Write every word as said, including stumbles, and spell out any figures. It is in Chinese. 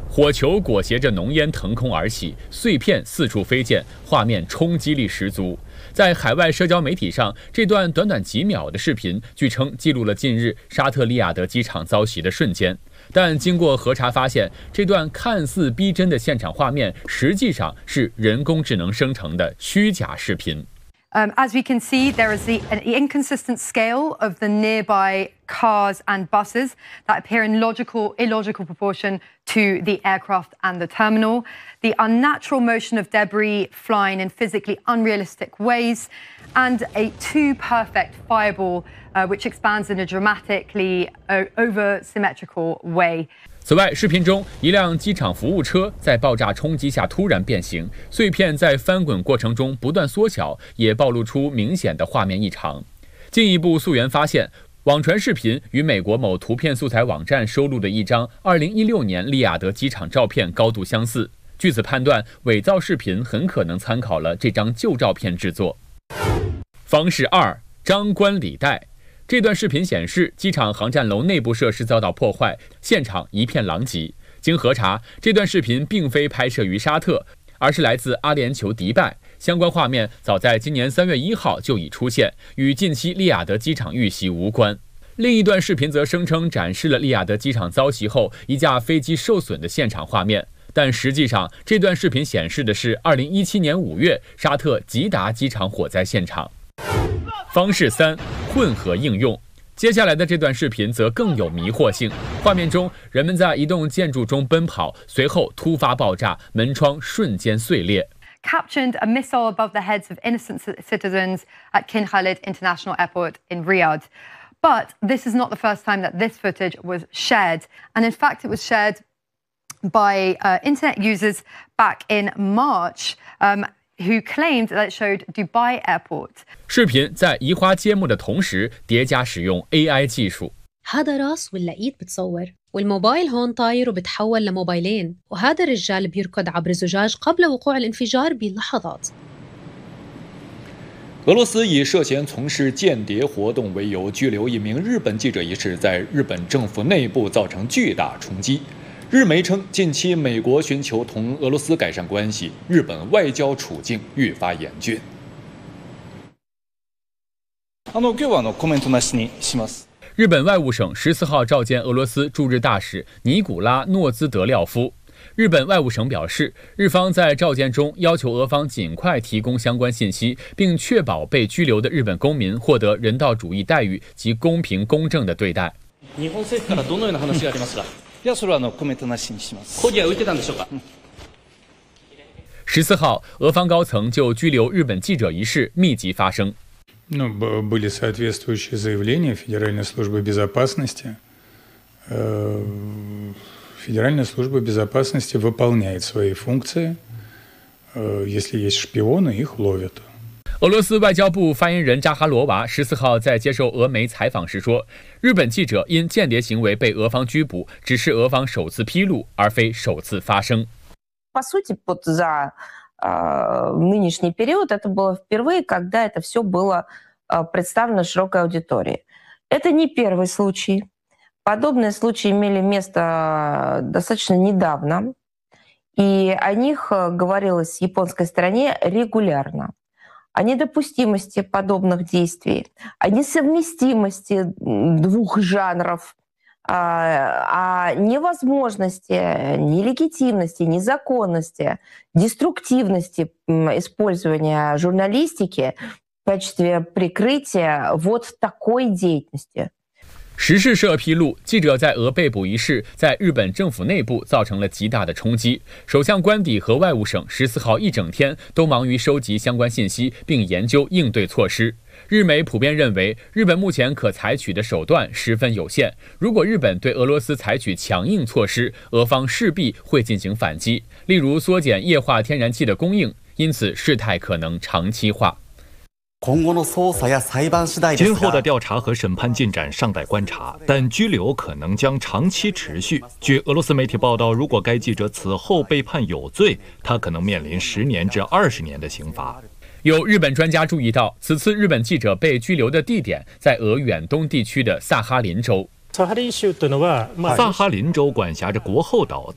火球裹挟着浓烟腾空而起，碎片四处飞溅，画面冲击力十足。在海外社交媒体上，这段短短几秒的视频，据称记录了近日沙特利雅得机场遭袭的瞬间。但经过核查发现，这段看似逼真的现场画面，实际上是人工智能生成的虚假视频。 Um, as we can see, there is the, an inconsistent scale of the nearby cars and buses that appear in logical, illogical proportion to the aircraft and the terminal. The unnatural motion of debris flying in physically unrealistic ways, and a too perfect fireball, uh, which expands in a dramatically uh, over-symmetrical way. 此外，视频中一辆机场服务车在爆炸冲击下突然变形，碎片在翻滚过程中不断缩小，也暴露出明显的画面异常。进一步溯源发现，网传视频与美国某图片素材网站收录的一张二零一六年利雅得机场照片高度相似。据此判断，伪造视频很可能参考了这张旧照片制作。方式二：张冠李戴。 这段视频显示，机场航站楼内部设施遭到破坏，现场一片狼藉。经核查，这段视频并非拍摄于沙特，而是来自阿联酋迪拜。相关画面早在今年三月一号就已出现，与近期利雅得机场遇袭无关。另一段视频则声称展示了利雅得机场遭袭后一架飞机受损的现场画面，但实际上这段视频显示的是二零一七年五月沙特吉达机场火灾现场。方式三：混合应用。接下来的这段视频则更有迷惑性。画面中，人们在一栋建筑中奔跑，随后突发爆炸，门窗瞬间碎裂。 Captured a missile above the heads of innocent citizens at King Khalid International Airport in Riyadh. But this is not the first time that this footage was shared. And in fact, it was shared by uh, internet users back in March. Um, who claimed that it showed Dubai Airport. 视频在移花接木的同时，叠加使用 A I 技术。 هذا راس ولا ايد بتصور والموبايل هون طاير وبتحول لموبايلين وهذا الرجال بيركض عبر زجاج قبل وقوع الانفجار بلحظات. 俄罗斯以涉嫌从事间谍活动为由拘留一名日本记者一事，在日本政府内部造成巨大冲击。 日媒称，近期美国寻求同俄罗斯改善关系，日本外交处境愈发严峻。 日本外务省十四号召见俄罗斯驻日大使尼古拉诺兹德廖夫。日本外务省表示，日方在召见中要求俄方尽快提供相关信息，并确保被拘留的日本公民获得人道主义待遇及公平公正的对待。 日本政府からどのような話がありますか？ いや、それはあのコメントなしにします。 コーディは浮いてたんでしょうか？ 十四号，俄方高层就拘留日本记者一事密集发声。 Ну, были соответствующие заявления Федеральной службы безопасности. Федеральная служба безопасности выполняет свои функции. Если есть шпионы, их ловят. 俄罗斯外交部发言人扎哈罗娃十四号在接受俄媒采访时说，日本记者因间谍行为被俄方拘捕，只是俄方首次披露，而非首次发声。 По сути, вот за э, нынешний период это было впервые, когда это все было э, представлено широкой аудитории. Это не первый случай. Подобные случаи имели место достаточно недавно, и о них говорилось японской стороне регулярно. О недопустимости подобных действий, о несовместимости двух жанров, о невозможности, нелегитимности, незаконности, деструктивности использования журналистики в качестве прикрытия вот такой деятельности. 时事社披露，记者在俄被捕一事在日本政府内部造成了极大的冲击。首相官邸和外务省十四号一整天都忙于收集相关信息，并研究应对措施。日媒普遍认为，日本目前可采取的手段十分有限。如果日本对俄罗斯采取强硬措施，俄方势必会进行反击，例如缩减液化天然气的供应，因此事态可能长期化。 今后的调查和审判进展尚待观察，但拘留可能将长期持续。据俄罗斯媒体报道，如果该记者此后被判有罪，他可能面临十年至二十年的刑罚。 有日本专家注意到，此次日本记者被拘留的地点在俄远东地区的萨哈林州。 萨哈林州管辖着国后岛，